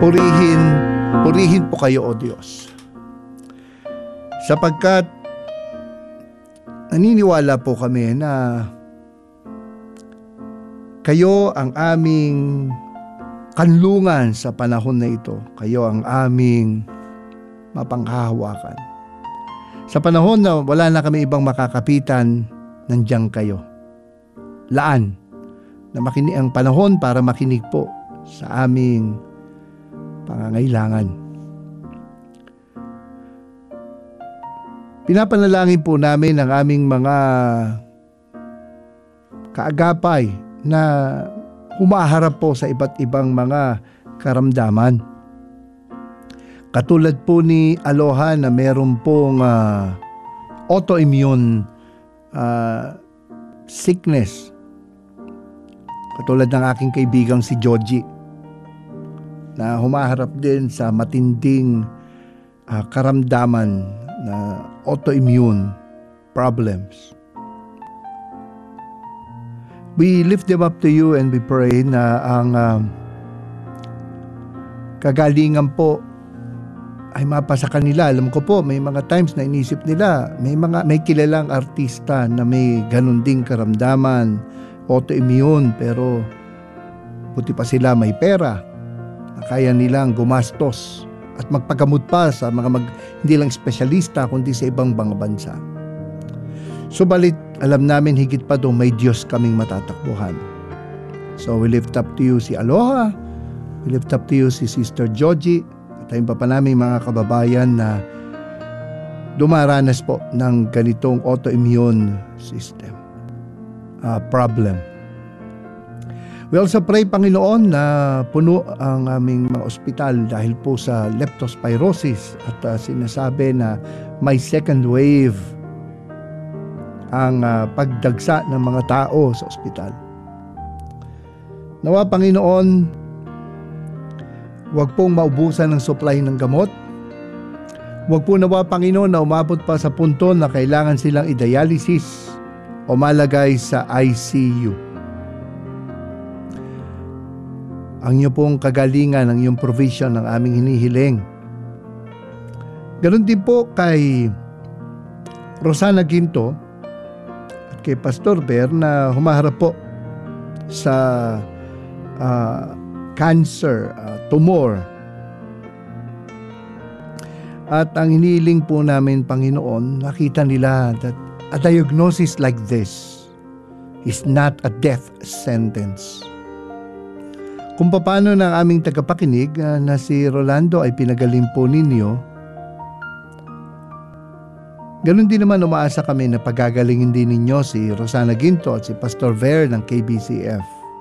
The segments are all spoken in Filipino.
Purihin po kayo, O Diyos. Sapagkat naniniwala po kami na kayo ang aming kanlungan sa panahon na ito. Kayo ang aming mapanghahawakan. Sa panahon na wala na kami ibang makakapitan, nandiyan kayo. Laan na ang panahon para makinig po sa aming pangangailangan. Pinapanalangin po namin ang aming mga kaagapay na humaharap po sa iba't ibang mga karamdaman. Katulad po ni Aloha na meron pong autoimmune sickness. Katulad ng aking kaibigang si Georgie na humaharap din sa matinding karamdaman na autoimmune problems. We lift them up to you and we pray na ang kagalingan po ay mapasa kanila. Alam ko po, may mga times na inisip nila, may kilalang artista na may ganun ding karamdaman, autoimmune, pero buti pa sila may pera na kaya nilang gumastos at magpagamot pa sa mga hindi lang espesyalista kundi sa ibang bansa. Subalit, alam namin higit pa doon may Diyos kaming matatakbuhan. So we lift up to you si Aloha, we lift up to you si Sister Georgie, at ayun pa namin mga kababayan na dumaranas po ng ganitong autoimmune system problem. We also pray, Panginoon, na puno ang aming mga ospital dahil po sa leptospirosis at sinasabi na may second wave ang pagdagsa ng mga tao sa ospital. Nawa, Panginoon, huwag pong maubusan ng supply ng gamot. Huwag po nawa, Panginoon, na umabot pa sa punto na kailangan silang i-dialysis o malagay sa ICU. Ang iyo pong kagalingan, ang iyong provision ang aming hinihiling. Ganon din po kay Rosana Ginto at kay Pastor Ber na humaharap po sa cancer, tumor. At ang hinihiling po namin, Panginoon, nakita nila that a diagnosis like this is not a death sentence. Kung paano ng aming tagapakinig na si Rolando ay pinagaling po ninyo, ganun din naman umaasa kami na pagagalingin din ninyo si Rosana Ginto at si Pastor Ver ng KBCF.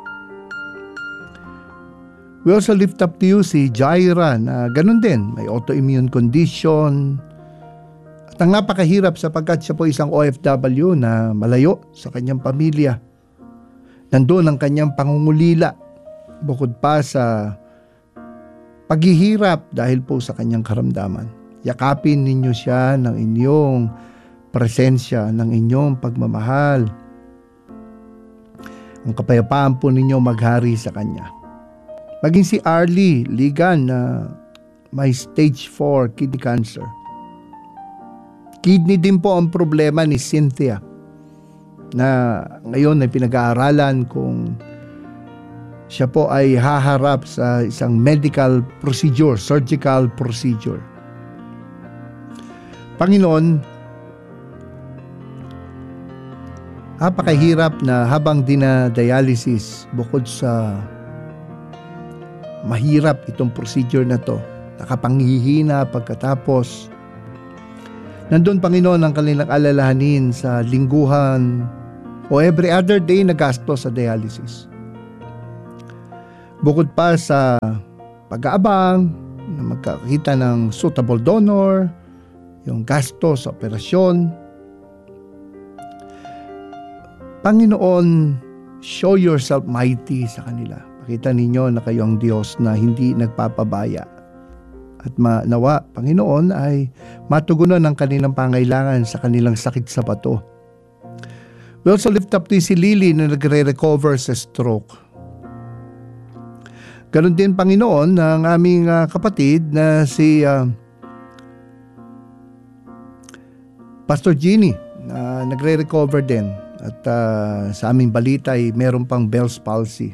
We also lift up to you si Jaira na ganun din, may autoimmune condition. At ang napakahirap sapagkat siya po isang OFW na malayo sa kanyang pamilya. Nandun ang kanyang pangungulila. Bukod pa sa paghihirap dahil po sa kanyang karamdaman. Yakapin ninyo siya ng inyong presensya, ng inyong pagmamahal. Ang kapayapaan po ninyo maghari sa kanya. Maging si Arlie Ligan na may stage 4 kidney cancer. Kidney din po ang problema ni Cynthia na ngayon ay pinag-aaralan kung siya po ay haharap sa isang medical procedure, surgical procedure. Panginoon, napakahirap na habang dinadialysis, bukod sa mahirap itong procedure na to, nakapanghihina pagkatapos, nandun, Panginoon, ang kanilang alalahanin sa lingguhan o every other day na gasto sa dialysis. Bukod pa sa pag-aabang, na magkakita ng suitable donor, yung gasto sa operasyon. Panginoon, show yourself mighty sa kanila. Pakita ninyo na kayo ang Diyos na hindi nagpapabaya. At nawa, Panginoon, ay matugunan ang kanilang pangailangan sa kanilang sakit sa bato. We also lift up to si Lily na nagre-recover sa stroke. Ganon din, Panginoon, ng aming kapatid na si Pastor Jeannie na nagre-recover din. At sa aming balita ay meron pang Bell's palsy.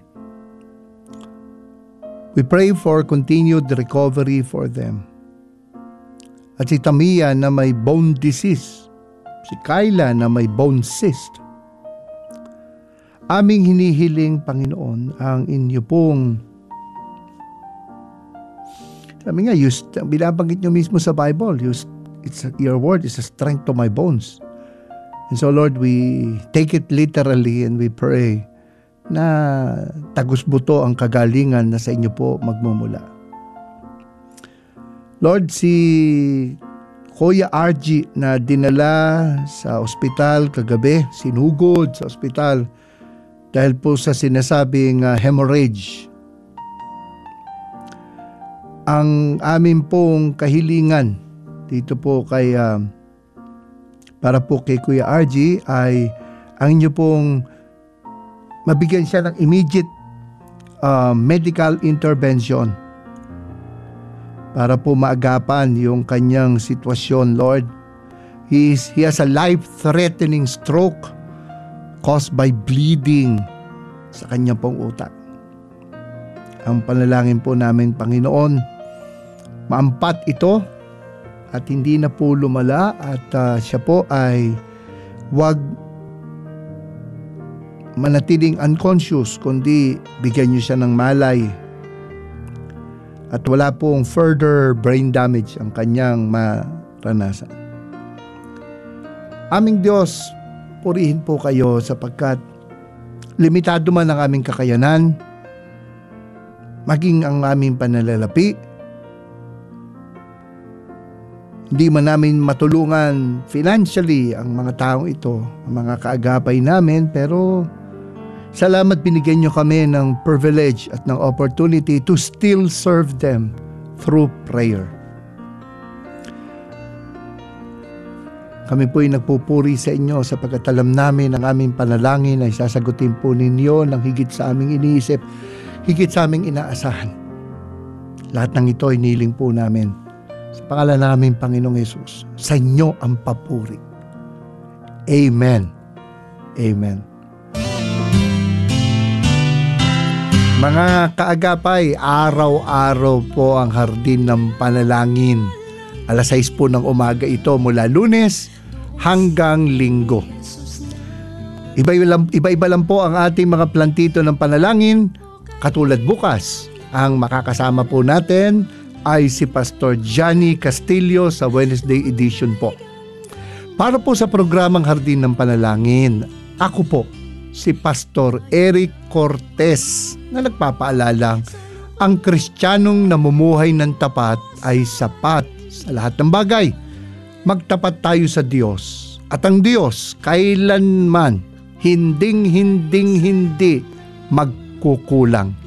We pray for continued recovery for them. At si Tamia na may bone disease. Si Kyla na may bone cyst. Aming hinihiling, Panginoon, ang inyo pong, sabi nga, binabanggit nyo mismo sa Bible, your word is a strength to my bones. And so Lord, we take it literally and we pray na tagus-buto ang kagalingan na sa inyo po magmumula. Lord, si Kuya RG na dinala sa ospital kagabi, sinugod sa ospital dahil po sa sinasabing hemorrhage. Ang amin pong kahilingan dito po kay para po kay Kuya RG ay ang inyo pong mabigyan siya ng immediate medical intervention para po maagapan yung kanyang sitwasyon, Lord. He has a life-threatening stroke caused by bleeding sa kanyang pong utak. Ang panalangin po namin, Panginoon, maampat ito at hindi na po lumala at siya po ay wag manatiling unconscious kundi bigyan niyo siya ng malay at wala pong further brain damage ang kanyang maranasan. Aming Diyos, purihin po kayo sapagkat limitado man ang aming kakayanan, maging ang aming panalalapi, hindi man namin matulungan financially ang mga taong ito, ang mga kaagapay namin, pero salamat binigyan nyo kami ng privilege at ng opportunity to still serve them through prayer. Kami po'y nagpupuri sa inyo sapagkat alam namin ang aming panalangin ay sasagutin po ninyo ng higit sa aming iniisip, higit sa aming inaasahan. Lahat ng ito ay niling po namin. Sa pangalan namin, Panginoong Hesus, sa inyo ang papuri. Amen. Amen. Mga kaagapay, araw-araw po ang Hardin ng Panalangin. Alas 6 po ng umaga ito mula Lunes hanggang Linggo. Iba-iba lang po ang ating mga plantito ng panalangin. Katulad bukas, ang makakasama po natin ay si Pastor Johnny Castillo sa Wednesday edition po. Para po sa programang Hardin ng Panalangin, ako po si Pastor Eric Cortez na nagpapaalalang ang Kristiyanong namumuhay ng tapat ay sapat sa lahat ng bagay. Magtapat tayo sa Diyos at ang Diyos kailanman hindi magkukulang.